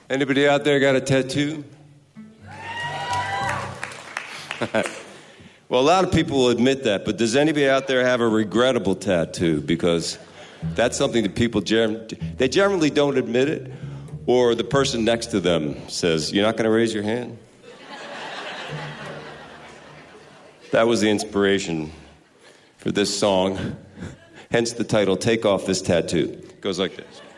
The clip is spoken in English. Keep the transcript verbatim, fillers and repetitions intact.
Anybody out there got a tattoo? Well, a lot of people will admit that, but does anybody out there have a regrettable tattoo? Because that's something that people, germ- they generally don't admit it, or the person next to them says, "You're not going to raise your hand?" That was the inspiration for this song, hence the title, Take Off This Tattoo. It goes like this.